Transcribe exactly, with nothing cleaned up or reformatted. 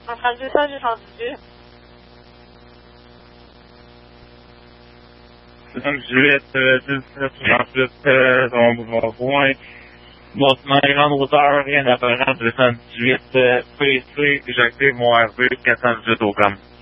Entre deux cents et deux cent dix-huit. deux cent dix-huit, euh, dix-sept soixante-huit, euh, on va voir. Bâtiment grande hauteur, rien d'apparent, deux cent dix-huit, euh, P C, j'active mon R V quatre cent dix-huit au com.